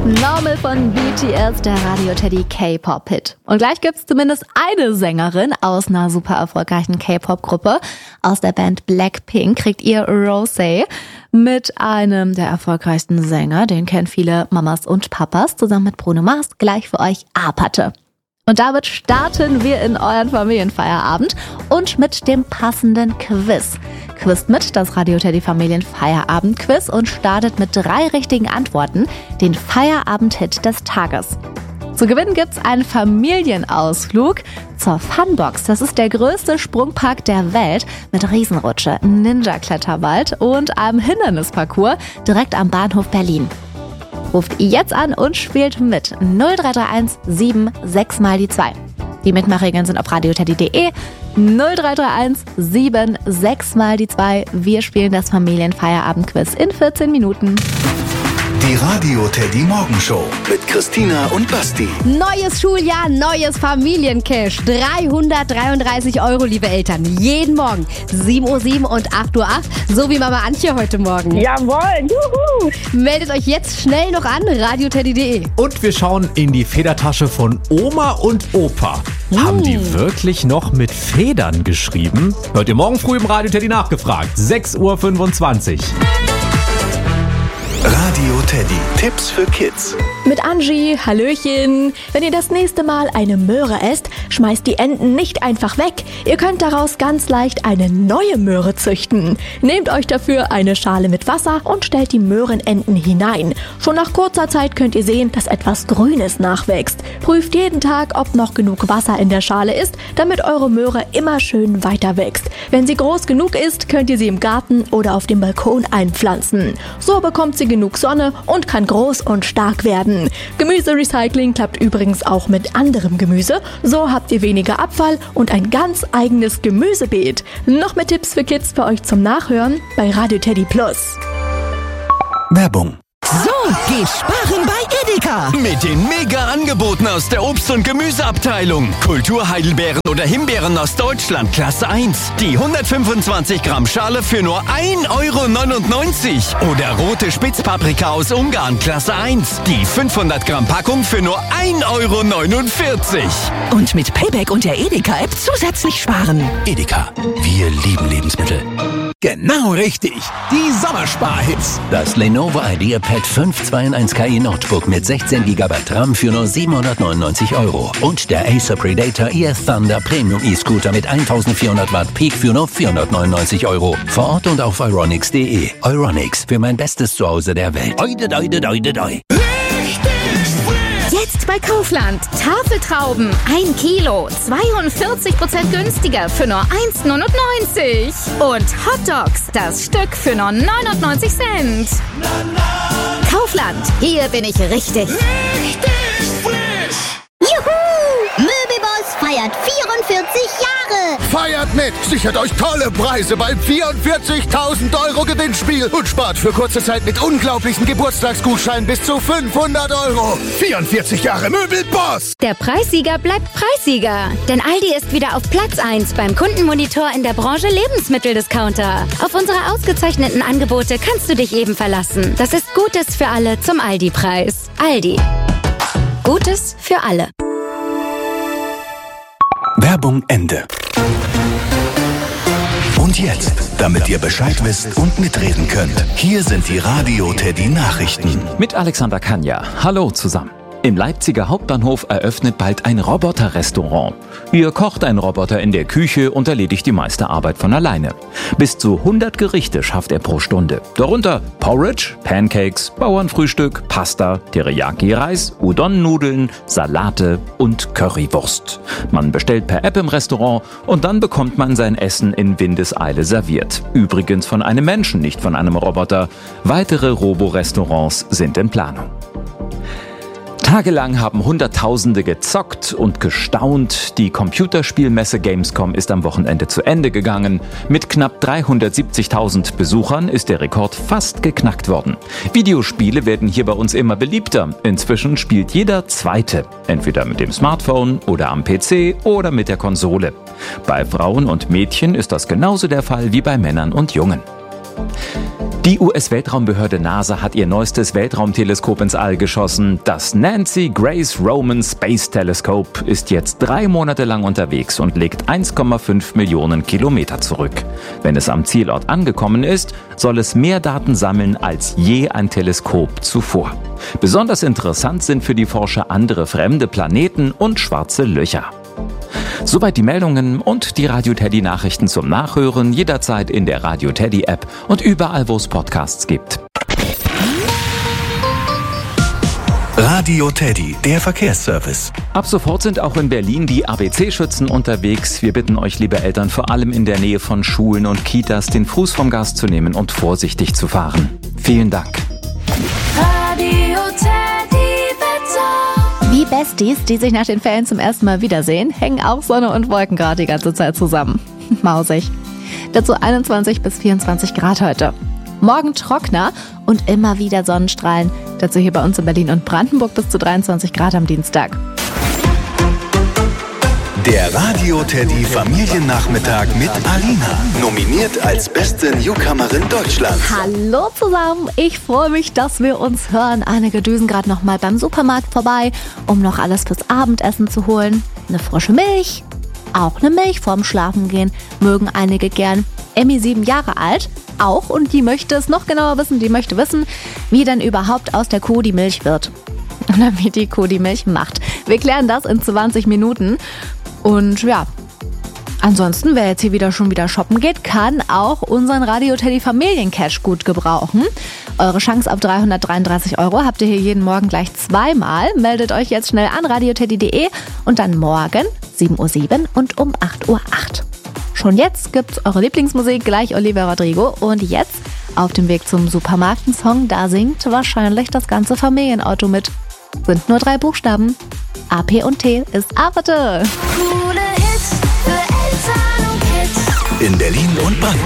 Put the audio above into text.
Normal von BTS, der Radio Teddy K-Pop-Hit. Und gleich gibt's zumindest eine Sängerin aus einer super erfolgreichen K-Pop-Gruppe. Aus der Band Blackpink kriegt ihr Rosé mit einem der erfolgreichsten Sänger. Den kennen viele Mamas und Papas. Zusammen mit Bruno Mars gleich für euch A-Patte. Und damit starten wir in euren Familienfeierabend und mit dem passenden Quiz. Quizt mit, das Radio Teddy Familienfeierabend-Quiz, und startet mit 3 richtigen Antworten den Feierabend-Hit des Tages. Zu gewinnen gibt's einen Familienausflug zur Funbox. Das ist der größte Sprungpark der Welt mit Riesenrutsche, Ninja-Kletterwald und einem Hindernisparcours direkt am Bahnhof Berlin. Ruft jetzt an und spielt mit 0331 76 mal die 2. Die Mitmachregeln sind auf radioteddy.de. 0331 76 mal die 2. Wir spielen das Familienfeierabend-Quiz in 14 Minuten. Die Radio Teddy Morgenshow mit Christina und Basti. Neues Schuljahr, neues Familiencash. 333 €, liebe Eltern. Jeden Morgen 7:07 Uhr und 8:08 Uhr. So wie Mama Antje heute Morgen. Jawohl, juhu. Meldet euch jetzt schnell noch an, radioteddy.de. Und wir schauen in die Federtasche von Oma und Opa. Haben die wirklich noch mit Federn geschrieben? Hört ihr morgen früh im Radio Teddy nachgefragt. 6:25 Uhr. Radio Teddy. Tipps für Kids. Mit Angie, Hallöchen. Wenn ihr das nächste Mal eine Möhre esst, schmeißt die Enden nicht einfach weg. Ihr könnt daraus ganz leicht eine neue Möhre züchten. Nehmt euch dafür eine Schale mit Wasser und stellt die Möhrenenden hinein. Schon nach kurzer Zeit könnt ihr sehen, dass etwas Grünes nachwächst. Prüft jeden Tag, ob noch genug Wasser in der Schale ist, damit eure Möhre immer schön weiter wächst. Wenn sie groß genug ist, könnt ihr sie im Garten oder auf dem Balkon einpflanzen. So bekommt sie genug Sonne und kann groß und stark werden. Gemüserecycling klappt übrigens auch mit anderem Gemüse. So habt ihr weniger Abfall und ein ganz eigenes Gemüsebeet. Noch mehr Tipps für Kids für euch zum Nachhören bei Radio Teddy Plus. Werbung. So geht sparen bei Edeka. Mit den Mega-Angeboten aus der Obst- und Gemüseabteilung. Kulturheidelbeeren oder Himbeeren aus Deutschland, Klasse 1. Die 125 Gramm Schale für nur 1,99 €. Oder rote Spitzpaprika aus Ungarn, Klasse 1. Die 500 Gramm Packung für nur 1,49 €. Und mit Payback und der Edeka-App zusätzlich sparen. Edeka. Wir lieben Lebensmittel. Genau richtig. Die Sommersparhits. Das Lenovo IdeaPad 5 2-in-1 KI Notebook mit 16 GB RAM für nur 799 €. Und der Acer Predator EF Thunder Premium E-Scooter mit 1400 Watt Peak für nur 499 €. Vor Ort und auf euronics.de. Euronics, für mein bestes Zuhause der Welt. Oide, doide, doide, doi. Jetzt bei Kaufland. Tafeltrauben 1 Kilo, 42% günstiger für nur 1,99 €. Und Hotdogs, das Stück für nur 99 Cent. Kaufland, hier bin ich richtig. Juhu! Möbelboss feiert 44 Jahre. Feiert mit! Sichert euch tolle Preise beim 44.000 € Gewinnspiel und spart für kurze Zeit mit unglaublichen Geburtstagsgutscheinen bis zu 500 €. 44 Jahre Möbelboss! Der Preissieger bleibt Preissieger. Denn Aldi ist wieder auf Platz 1 beim Kundenmonitor in der Branche Lebensmitteldiscounter. Auf unsere ausgezeichneten Angebote kannst du dich eben verlassen. Das ist Gutes für alle zum Aldi-Preis. Aldi. Gutes für alle. Werbung Ende. Und jetzt, damit ihr Bescheid wisst und mitreden könnt, hier sind die Radio Teddy Nachrichten. Mit Alexander Kanja. Hallo zusammen. Im Leipziger Hauptbahnhof eröffnet bald ein Roboter-Restaurant. Hier kocht ein Roboter in der Küche und erledigt die meiste Arbeit von alleine. Bis zu 100 Gerichte schafft er pro Stunde. Darunter Porridge, Pancakes, Bauernfrühstück, Pasta, Teriyaki-Reis, Udon-Nudeln, Salate und Currywurst. Man bestellt per App im Restaurant und dann bekommt man sein Essen in Windeseile serviert. Übrigens von einem Menschen, nicht von einem Roboter. Weitere Robo-Restaurants sind in Planung. Tagelang haben Hunderttausende gezockt und gestaunt. Die Computerspielmesse Gamescom ist am Wochenende zu Ende gegangen. Mit knapp 370.000 Besuchern ist der Rekord fast geknackt worden. Videospiele werden hier bei uns immer beliebter. Inzwischen spielt jeder Zweite, entweder mit dem Smartphone oder am PC oder mit der Konsole. Bei Frauen und Mädchen ist das genauso der Fall wie bei Männern und Jungen. Die US-Weltraumbehörde NASA hat ihr neuestes Weltraumteleskop ins All geschossen. Das Nancy Grace Roman Space Telescope ist jetzt 3 Monate lang unterwegs und legt 1,5 Millionen Kilometer zurück. Wenn es am Zielort angekommen ist, soll es mehr Daten sammeln als je ein Teleskop zuvor. Besonders interessant sind für die Forscher andere fremde Planeten und schwarze Löcher. Soweit die Meldungen und die Radio Teddy Nachrichten zum Nachhören jederzeit in der Radio Teddy App und überall, wo es Podcasts gibt. Radio Teddy, der Verkehrsservice. Ab sofort sind auch in Berlin die ABC-Schützen unterwegs. Wir bitten euch, liebe Eltern, vor allem in der Nähe von Schulen und Kitas, den Fuß vom Gas zu nehmen und vorsichtig zu fahren. Vielen Dank. Radio Teddy Wetter. Wie Besties, die sich nach den Ferien zum ersten Mal wiedersehen, hängen auch Sonne und Wolken gerade die ganze Zeit zusammen. Mausig. Dazu 21 bis 24 Grad heute. Morgen trockener und immer wieder Sonnenstrahlen. Dazu hier bei uns in Berlin und Brandenburg bis zu 23 Grad am Dienstag. Der Radio Teddy Familiennachmittag mit Alina. Nominiert als beste Newcomerin Deutschlands. Hallo zusammen, ich freue mich, dass wir uns hören. Einige düsen gerade noch mal beim Supermarkt vorbei, um noch alles fürs Abendessen zu holen. Eine frische Milch, auch eine Milch vorm Schlafengehen, mögen einige gern. Emmy 7 Jahre alt, auch, und die möchte es noch genauer wissen. Die möchte wissen, wie denn überhaupt aus der Kuh die Milch wird. Oder wie die Kuh die Milch macht. Wir klären das in 20 Minuten. Und ja, ansonsten, wer jetzt hier schon wieder shoppen geht, kann auch unseren Radio Teddy Familiencash gut gebrauchen. Eure Chance auf 333 € habt ihr hier jeden Morgen gleich 2-mal. Meldet euch jetzt schnell an radioteddy.de und dann morgen 7:07 Uhr und um 8:08 Uhr. Schon jetzt gibt's eure Lieblingsmusik, gleich Olivia Rodrigo. Und jetzt auf dem Weg zum Supermarkt ein Song, da singt wahrscheinlich das ganze Familienauto mit. Sind nur 3 Buchstaben. A, P und T ist Apete. In Berlin und Brandenburg.